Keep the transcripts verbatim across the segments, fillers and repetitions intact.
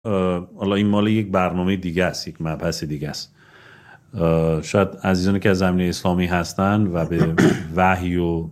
حالا این مال یک برنامه دیگه است، یک مبحث دیگه است. شاید عزیزانی که از زمینه اسلامی هستن و به وحی و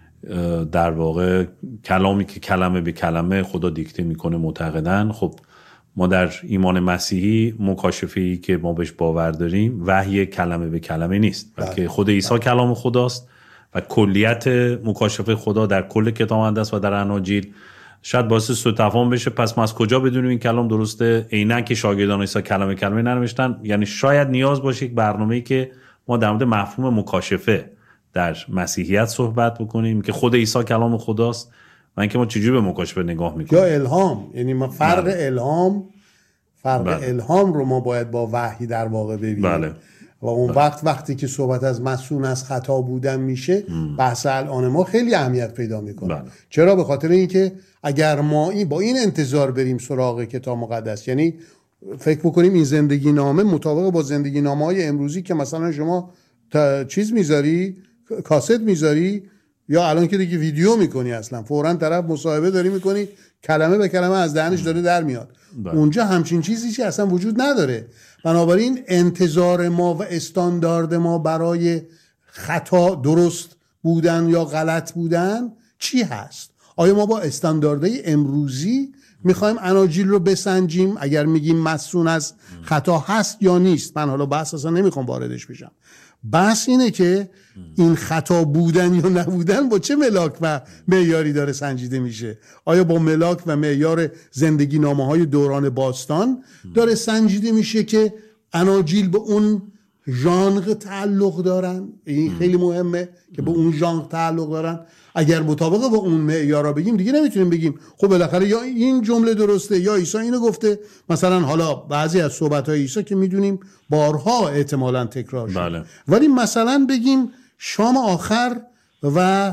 در واقع کلامی که کلمه به کلمه خدا دیکته میکنه معتقدن. خب ما در ایمان مسیحی مکاشفه‌ای که ما بهش باور داریم وحی کلمه به کلمه نیست، بلکه خود عیسی کلام خداست و کلیت مکاشفه خدا در کل کتاب مقدس و در اناجیل. شاید باعث سوء تفاهم بشه پس ما از کجا بدونیم این کلام درسته؟ عیناً که شاگردان عیسی کلمه کلمه ننوشتن. یعنی شاید نیاز باشه یک برنامه‌ای که ما در مورد مفهوم مکاشفه در مسیحیت صحبت بکنیم که خود عیسی کلام خداست و اینکه ما چجوری به مکاشفه نگاه میکنیم. یا الهام، یعنی ما فرق بله. الهام فرق بله. الهام رو ما باید با وحی در واقع ببینیم. بله. و اون بله. وقت وقتی که صحبت از مسئول از خطا بودن میشه م. بحث الان ما خیلی اهمیت پیدا میکنه. بله. چرا؟ به خاطر اینکه اگر ما این با این انتظار بریم سراغ کتاب مقدس، یعنی فکر بکنیم این زندگی نامه مطابق با زندگی نامه های امروزی که مثلا شما چیز میذاری، کاست میذاری، یا الان که دیگه ویدیو میکنی اصلا فوراً طرف مصاحبه داری میکنی کلمه به کلمه از دهنش داره در میاد. بله. اونجا همچین چیزی که اصلا وجود نداره. بنابراین انتظار ما و استاندارد ما برای خطا درست بودن یا غلط بودن چی هست؟ آیا ما با استانداردهای امروزی میخوایم اناجیل رو بسنجیم اگر میگیم مصون از خطا هست یا نیست؟ من حالا بحث اصلا نمیخوام واردش بشم. بحث اینه که این خطا بودن یا نبودن با چه ملاک و معیاری داره سنجیده میشه. آیا با ملاک و معیار زندگی نامه های دوران باستان داره سنجیده میشه که اناجیل به اون ژانر تعلق دارن؟ این خیلی مهمه که به اون ژانر تعلق دارن. اگر مطابق با اون معیارا بگیم دیگه نمیتونیم بگیم خب بالاخره یا این جمله درسته یا عیسی اینو گفته. مثلا حالا بعضی از صحبت‌های عیسی که میدونیم بارها احتمالاً تکرار شده. بله. ولی مثلا بگیم شام آخر و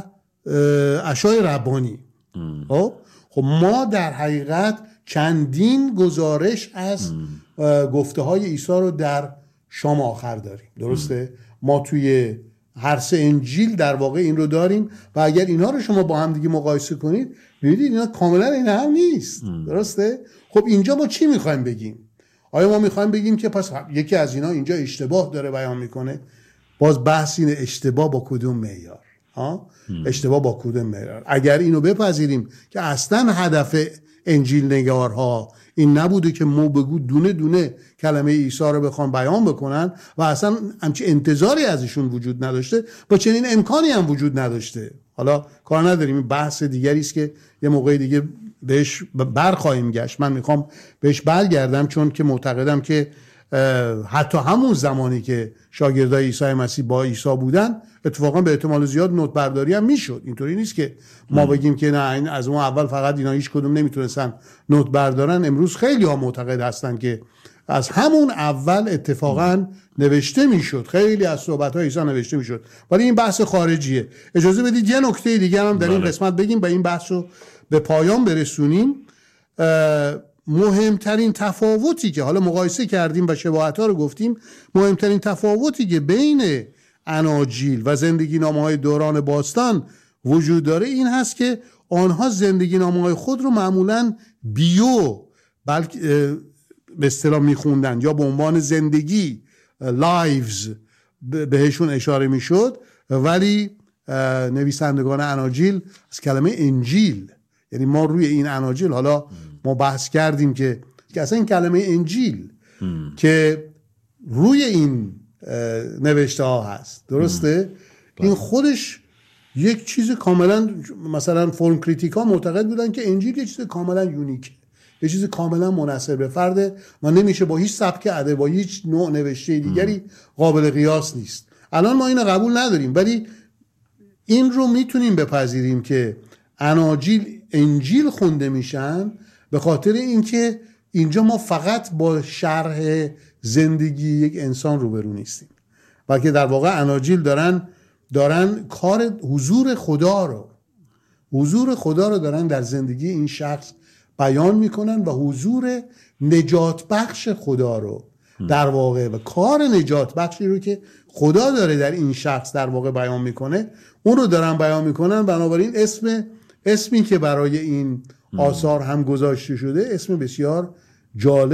عشای ربانی، خب خب ما در حقیقت چندین گزارش از گفته های عیسی رو در شام آخر داریم، درسته؟ ام. ما توی هر سه انجیل در واقع این رو داریم و اگر اینا رو شما با هم دیگه مقایسه کنید ببینید اینا کاملا این هم نیست. ام. درسته؟ خب اینجا ما چی میخوایم بگیم؟ آیا ما میخوایم بگیم که پس یکی از اینا اینجا اشتباه داره بیان میکنه؟ باز بحث اینه اشتباه با کدوم معیار؟ ها؟ اشتباه با کدوم معیار؟ اگر اینو بپذیریم که اصلا هدف انجیل نگارها این نبوده که ما بگو دونه دونه کلمه عیسی رو بخوان بیان بکنن و اصلا همچی انتظاری ازشون وجود نداشته، با چنین امکانی هم وجود نداشته. حالا کار نداریم، این بحث دیگری است که یه موقع دیگه بهش برخواهیم گشت. من میخوام بهش برگردم چون که معتقدم که حتی همون زمانی که شاگردای عیسی مسیح با عیسی بودن اتفاقا به احتمال زیاد نوت برداری هم میشد. اینطوری نیست که ما بگیم که نه این از اون اول فقط اینا هیچ کدوم نمیتونستن نوت بردارن. امروز خیلی ها معتقد هستن که از همون اول اتفاقا نوشته میشد، خیلی از صحبت های عیسی نوشته میشد. ولی این بحث خارجیه. اجازه بدید یه نکته دیگه هم در این قسمت بگیم و این بحث رو به پایان برسونیم. مهمترین تفاوتی که حالا مقایسه کردیم و شباهت‌ها رو گفتیم، مهمترین تفاوتی که بین اناجیل و زندگی نامه‌های دوران باستان وجود داره این هست که آنها زندگی نامه‌های خود رو معمولاً بیو بلکه به اصطلاح میخوندن یا به عنوان زندگی لایوز بهشون اشاره میشد، ولی نویسندگان اناجیل از کلمه انجیل، یعنی ما روی این اناجیل حالا ما بحث کردیم که که اصلا این کلمه انجیل ام. که روی این نوشته ها هست، درسته؟ ام. این خودش یک چیز کاملا، مثلا فرم کریتیک ها معتقد بودن که انجیل یک چیز کاملا یونیک، یه چیز کاملا منحصر به فرده و نمیشه با هیچ سبک ادبی با هیچ نوع نوشته دیگری قابل قیاس نیست. الان ما اینو قبول نداریم، ولی این رو میتونیم بپذیریم که اناجیل انجیل خونده میشن به خاطر اینکه اینجا ما فقط با شرح زندگی یک انسان روبرو نیستیم، بلکه در واقع اناجیل دارن دارن کار حضور خدا رو حضور خدا رو دارن در زندگی این شخص بیان میکنن و حضور نجات بخش خدا رو در واقع و کار نجات بخشی رو که خدا داره در این شخص در واقع بیان میکنه اون رو دارن بیان میکنن. بنابراین اسم اسمی که برای این آثار هم گذاشته شده اسم بسیار جالب